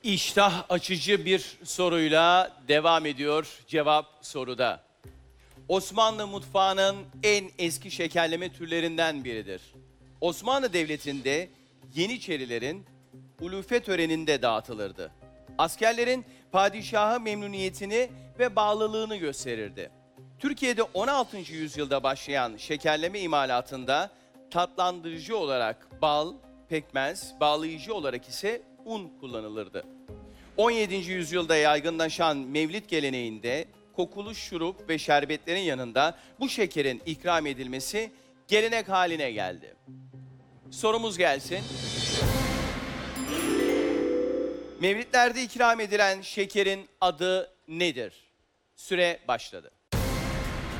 İştah açıcı bir soruyla devam ediyor cevap soruda. Osmanlı mutfağının en eski şekerleme türlerinden biridir. Osmanlı Devleti'nde Yeniçerilerin ulufe töreninde dağıtılırdı. Askerlerin padişaha memnuniyetini ve bağlılığını gösterirdi. Türkiye'de 16. yüzyılda başlayan şekerleme imalatında tatlandırıcı olarak bal, pekmez, bağlayıcı olarak ise un kullanılırdı. 17. yüzyılda yaygınlaşan mevlid geleneğinde kokulu şurup ve şerbetlerin yanında bu şekerin ikram edilmesi gelenek haline geldi. Sorumuz gelsin. Mevlidlerde ikram edilen şekerin adı nedir? Süre başladı.